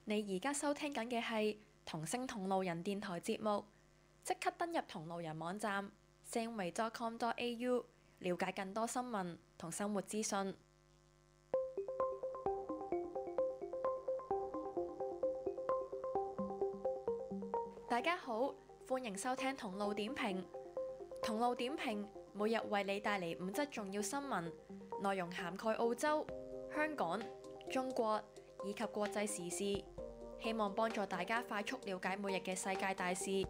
你而家收聽緊嘅係同聲同路人電台節目，即刻登入同路人網站 samway.com.au 了解更多新聞同生活資訊。大家好，歡迎收聽同路點評。同路點評每日為你帶嚟5則重要新聞，內容涵蓋澳洲、香港、中國以及國際時事，希望幫助大家快速了解每日嘅世界大事。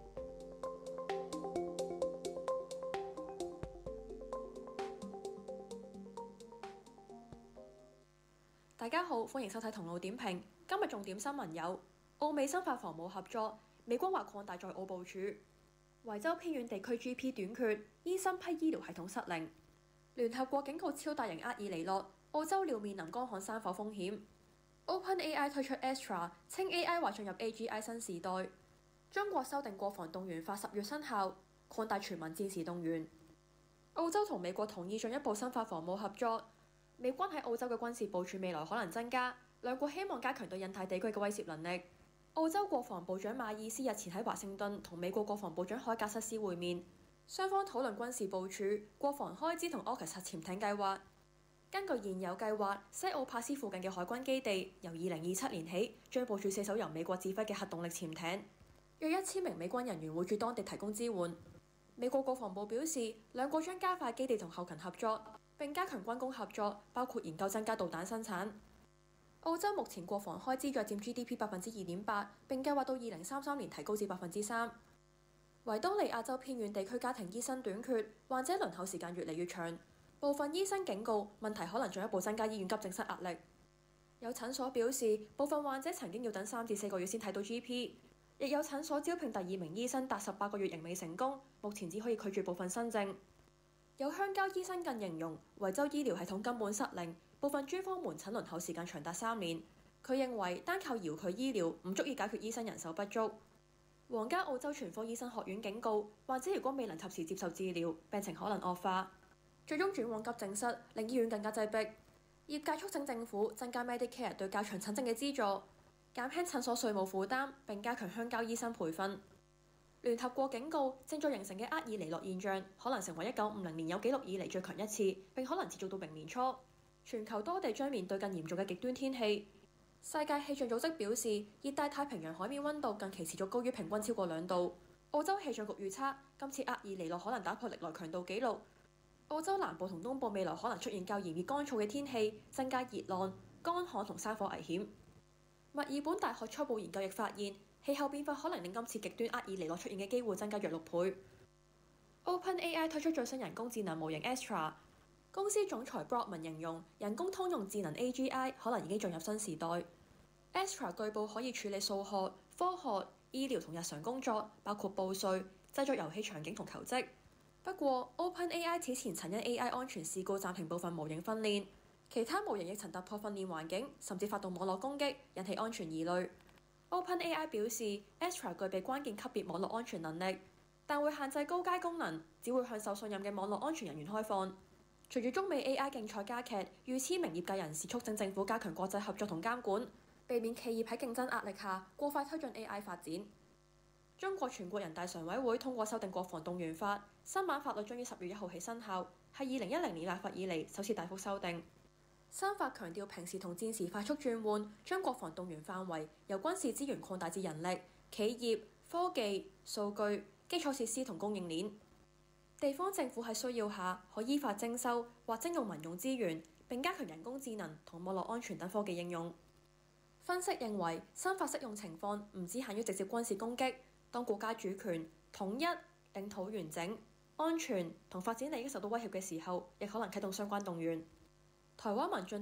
大家好，歡迎收睇同路點評。今日重點新聞有：澳美深化防務合作，美軍話擴大在澳部署；維州偏遠地區 GP 短缺，醫生批醫療系統失靈；聯合國警告超大型厄爾尼諾，澳洲料面臨乾旱山火風險。OpenAI 推出 Astra， 稱 AI 或進入 AGI 新時代。中國修訂國防動員法10月生效，擴大全民戰時動員。澳洲同美國同意進一步深化防務合作。美軍喺澳洲嘅軍事部署未來可能增加，兩國希望加強對印太地區嘅威懾能力。澳洲國防部長馬爾斯日前喺華盛頓同美國國防部長海格瑟斯會面，雙方討論軍事部署、國防開支同 AUKUS 核潛艇計劃。根據現有計劃，西澳帕斯附近嘅海軍基地由2027年起將部署4艘由美國指揮嘅核動力潛艇，約1000名美軍人員會駐當地提供支援。美國國防部表示，兩國將加快基地同後勤合作，並加強軍工合作，包括研究增加導彈生產。澳洲目前國防開支約佔 GDP 2.8%，並計劃到2033年提高至3%。維多利亞州偏遠地區家庭醫生短缺，患者輪候時間越嚟越長。部分醫生警告，問題可能進一步增加醫院急症室壓力。有診所表示，部分患者曾經要等3至4個月先睇到 GP， 亦有診所招聘第2名醫生達18個月仍未成功，目前只可以拒絕部分新症。有鄉郊醫生更形容，維州醫療系統根本失靈，部分專科門診輪候時間長達3年。佢認為單靠遙距醫療唔足以解決醫生人手不足。皇家澳洲全科醫生學院警告，患者如果未能及時接受治療，病情可能惡化，最終轉往急症室，令醫院更加擠迫。業界促請政府增加 Medicare 對較長診症嘅資助，減輕診所稅務負擔，並加強鄉郊醫生培訓。聯合國警告，正在形成嘅厄爾尼諾現象可能成為1950年有紀錄以嚟最強一次，並可能持續到明年初。全球多地將面對更嚴重嘅極端天氣。世界氣象組織表示，熱帶太平洋海面溫度近期持續高於平均超過2度。澳洲氣象局預測，今次厄爾尼諾可能打破歷來強度紀錄。澳洲南部同東部未來可能出現較炎熱乾燥嘅天氣，增加熱浪、乾旱同山火危險。墨爾本大學初步研究亦發現，氣候變化可能令今次極端厄爾尼諾出現嘅機會增加約6倍。OpenAI 推出最新人工智能模型 Astra， 公司總裁 Broadman 形容人工通用智能 AGI 可能已經進入新時代。Astra 據報可以處理數學、科學、醫療同日常工作，包括報稅、製作遊戲場景同求職。不過 ，OpenAI 此前曾因 AI 安全事故暫停部分模型訓練，其他模型亦曾突破訓練環境，甚至發動網絡攻擊，引起安全疑慮。OpenAI 表示 ，Astra 具備關鍵級別網絡安全能力，但會限制高階功能，只會向受信任嘅網絡安全人員開放。隨住中美 AI 競賽加劇，逾千名業界人士促請政府加強國際合作同監管，避免企業喺競爭壓力下過快推進 AI 發展。中國全國人大常委會通過修訂國防動員法，新版法律將於10月1號起生效，係2010年立法以嚟首次大幅修訂。新法強調平時同戰時快速轉換，將國防動員範圍由軍事資源擴大至人力、企業、科技、數據、基礎設施同供應鏈。地方政府喺需要下可依法徵收或徵用民用資源，並加強人工智能同網絡安全等科技應用。分析認為，新法適用情況唔只限於直接軍事攻擊。當國家主權、統一、領土完整、安全同發展利益受到威脅嘅時候，亦可能啟動相關動員。台灣民進